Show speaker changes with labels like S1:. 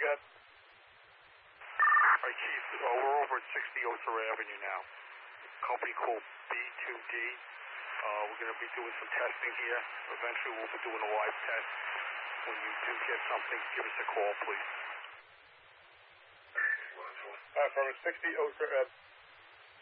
S1: ahead.
S2: All right, Chief, we're over at 60 Oster Avenue now. Company called B2D. We're going to be doing some testing here. Eventually, we'll be doing a live test. When you do get something, give us a call, please.
S1: From 60 Oster Ave.